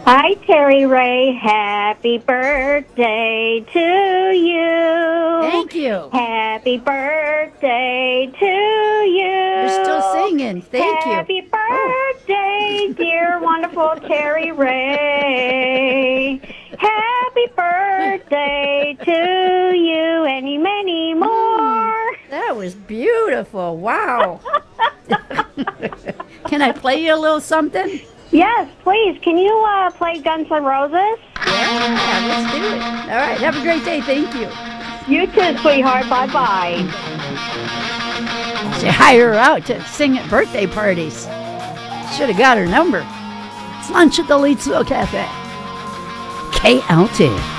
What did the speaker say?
Hi, Terry Ray. Happy birthday to you. Thank you. Happy birthday to You're still you. singing. Thank you. Happy Oh. birthday, dear wonderful Terry Ray. Happy birthday to you. Any, many more. That was beautiful. Wow. Can I play you a little something? Yes, please. Can you play Guns N' Roses? Yeah, let's do it. All right. Have a great day. Thank you. You too, sweetheart. Bye-bye. Should hire her out to sing at birthday parties. Should have got her number. It's lunch at the Leedsville Cafe. KLT.